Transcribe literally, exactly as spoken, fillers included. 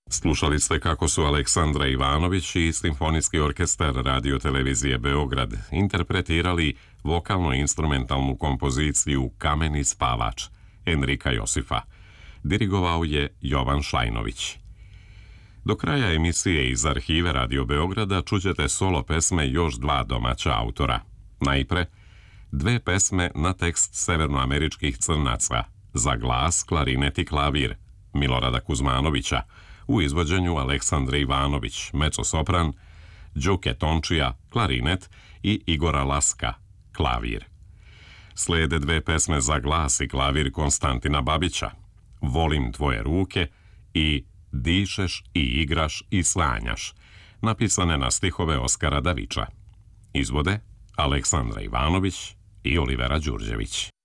Slušali ste kako su Aleksandra Ivanović i Simfonijski orkestar Radio Televizije Beograd interpretirali vokalno-instrumentalnu kompoziciju Kameni spavač Enrika Josifa. Dirigovao je Jovan Šajnović. Do kraja emisije iz arhive Radio Beograda čućete solo pesme još dva domaća autora. Najpre, dve pesme na tekst severnoameričkih crnaca za glas, klarinet i klavir Milorada Kuzmanovića u izvođenju Aleksandre Ivanović, mecosopran, Đuke Tončija, klarinet i Igora Laska, klavir. Slijede dve pesme za glas i klavir Konstantina Babića, Volim tvoje ruke i Dišeš i igraš i sanjaš, napisane na stihove Oskara Daviča. Izvode Aleksandra Ivanović i Olivera Đurđević.